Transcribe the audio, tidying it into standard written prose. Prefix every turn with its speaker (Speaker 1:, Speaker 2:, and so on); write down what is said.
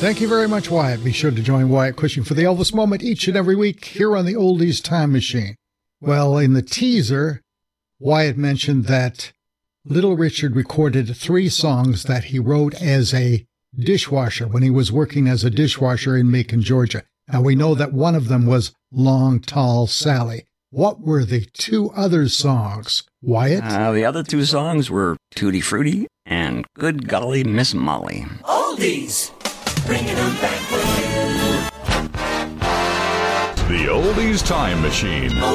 Speaker 1: Thank you very much, Wyatt. Be sure to join Wyatt Cushing for the Elvis Moment each and every week here on the Oldies Time Machine. Well, in the teaser, Wyatt mentioned that Little Richard recorded 3 songs that he wrote as a dishwasher when he was working as a dishwasher in Macon, Georgia. Now, we know that one of them was Long Tall Sally. What were the 2 other songs, Wyatt?
Speaker 2: The other 2 songs were Tutti Frutti and Good Golly Miss Molly.
Speaker 3: Oldies, bringing them back for you.
Speaker 4: The Oldies Time Machine.